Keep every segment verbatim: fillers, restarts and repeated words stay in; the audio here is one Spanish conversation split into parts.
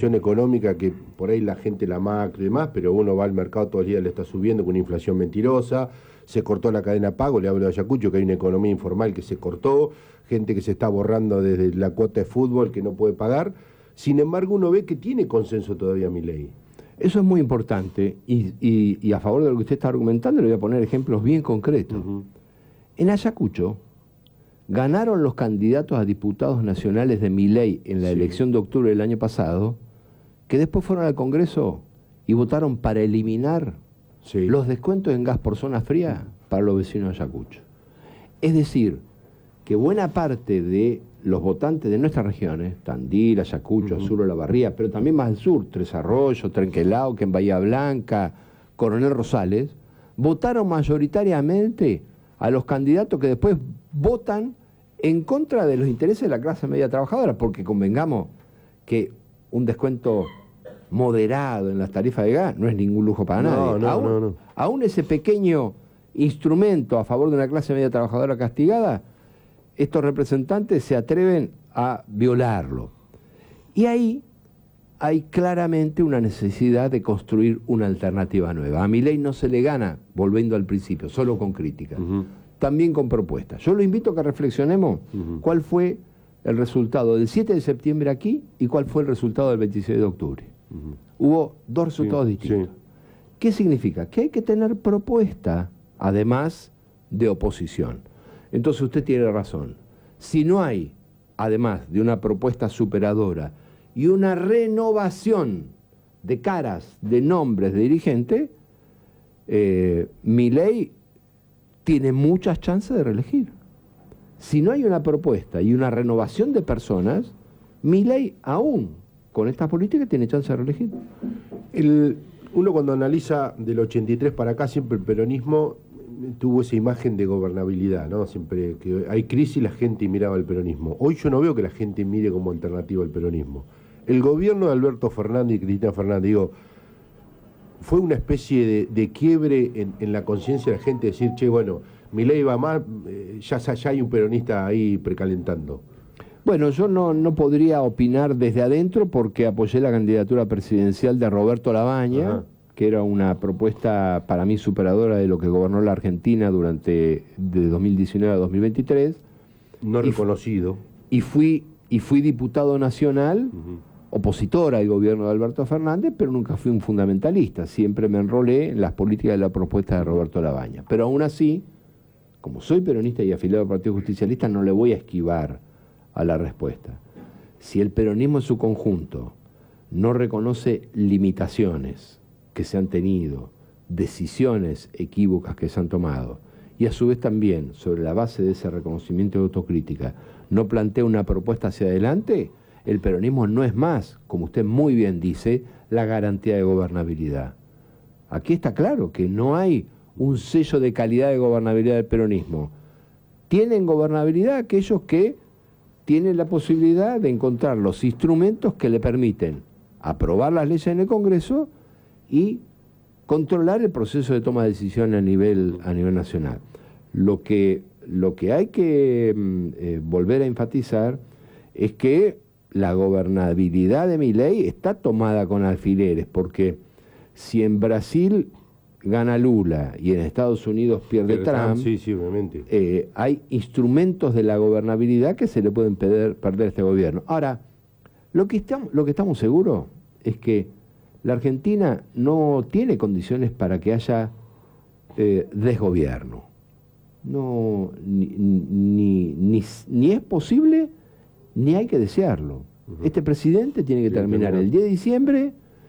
situación económica que por ahí la gente la macro y demás, pero uno va al mercado todos los días, le está subiendo con una inflación mentirosa, se cortó la cadena de pago, le hablo de Ayacucho, que hay una economía informal que se cortó, gente que se está borrando desde la cuota de fútbol que no puede pagar. Sin embargo, uno ve que tiene consenso todavía Milei. Eso es muy importante y, y, y a favor de lo que usted está argumentando le voy a poner ejemplos bien concretos. Uh-huh. En Ayacucho ganaron los candidatos a diputados nacionales de Milei en la sí. elección de octubre del año pasado, que después fueron al Congreso y votaron para eliminar sí. los descuentos en gas por zona fría uh-huh. para los vecinos de Ayacucho. Es decir, que buena parte de los votantes de nuestras regiones, Tandil, Ayacucho, uh-huh. Azul o La Barría, pero también más al sur, Tres Arroyos, Trenquelao, que en Bahía Blanca, Coronel Rosales, votaron mayoritariamente a los candidatos que después votan en contra de los intereses de la clase media trabajadora, porque convengamos que un descuento moderado en las tarifas de gas no es ningún lujo para no, nadie. No, aún, no, no. aún ese pequeño instrumento a favor de una clase media trabajadora castigada, estos representantes se atreven a violarlo. Y ahí hay claramente una necesidad de construir una alternativa nueva. A Milei no se le gana, volviendo al principio, solo con críticas, uh-huh. también con propuestas. Yo lo invito a que reflexionemos uh-huh. cuál fue el resultado del siete de septiembre aquí y cuál fue el resultado del veintiséis de octubre. Uh-huh. Hubo dos resultados sí, distintos. Sí. ¿Qué significa? Que hay que tener propuesta, además de oposición. Entonces usted tiene razón. Si no hay, además de una propuesta superadora y una renovación de caras, de nombres de dirigentes, eh, Milei tiene muchas chances de reelegir. Si no hay una propuesta y una renovación de personas, Milei aún con esta política tiene chance de reelegir. El, uno cuando analiza del ochenta y tres para acá, siempre el peronismo tuvo esa imagen de gobernabilidad, ¿no? Siempre que hay crisis la gente miraba al peronismo. Hoy yo no veo que la gente mire como alternativa al peronismo. El gobierno de Alberto Fernández y Cristina Fernández, digo, fue una especie de, de quiebre en, en la conciencia de la gente, decir, che, bueno, Milei va mal, eh, ya, ya hay un peronista ahí precalentando. Bueno, yo no, no podría opinar desde adentro porque apoyé la candidatura presidencial de Roberto Labaña, Ajá. que era una propuesta para mí superadora de lo que gobernó la Argentina durante de dos mil diecinueve a dos mil veintitrés. No y reconocido. Y fui, y fui diputado nacional, uh-huh. opositor al gobierno de Alberto Fernández, pero nunca fui un fundamentalista. Siempre me enrolé en las políticas de la propuesta de Roberto Labaña. Pero aún así, como soy peronista y afiliado al Partido Justicialista, no le voy a esquivar a la respuesta. Si el peronismo en su conjunto no reconoce limitaciones que se han tenido, decisiones equívocas que se han tomado, y a su vez también, sobre la base de ese reconocimiento y autocrítica, no plantea una propuesta hacia adelante, el peronismo no es más, como usted muy bien dice, la garantía de gobernabilidad. Aquí está claro que no hay un sello de calidad de gobernabilidad del peronismo. Tienen gobernabilidad aquellos que tienen la posibilidad de encontrar los instrumentos que le permiten aprobar las leyes en el Congreso y controlar el proceso de toma de decisiones a nivel, a nivel nacional. Lo que, lo que hay que eh, volver a enfatizar es que la gobernabilidad de Milei está tomada con alfileres, porque si en Brasil gana Lula y en Estados Unidos pierde Trump, Trump sí, sí, obviamente. Eh, hay instrumentos de la gobernabilidad que se le pueden perder, perder a este gobierno. Ahora, lo que, estamos, lo que estamos seguros es que la Argentina no tiene condiciones para que haya eh, desgobierno. No, ni, ni, ni, ni es posible, ni hay que desearlo. Uh-huh. Este presidente tiene que sí, terminar terminar el diez de diciembre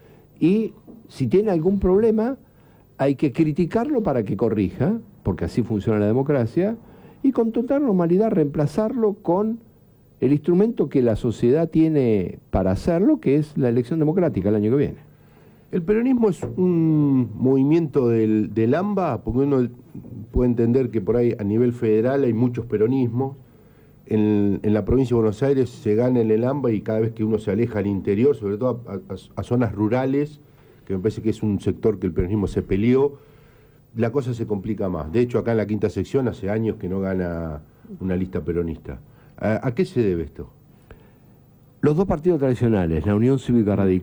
y si tiene algún problema hay que criticarlo para que corrija, porque así funciona la democracia, y con total normalidad reemplazarlo con el instrumento que la sociedad tiene para hacerlo, que es la elección democrática el año que viene. El peronismo es un movimiento del, del AMBA, porque uno puede entender que por ahí a nivel federal hay muchos peronismos. En, en la provincia de Buenos Aires se gana en el AMBA y cada vez que uno se aleja al interior, sobre todo a, a, a zonas rurales, que me parece que es un sector que el peronismo se peleó, la cosa se complica más. De hecho, acá en la quinta sección hace años que no gana una lista peronista. ¿A, a qué se debe esto? Los dos partidos tradicionales, la Unión Cívica Radical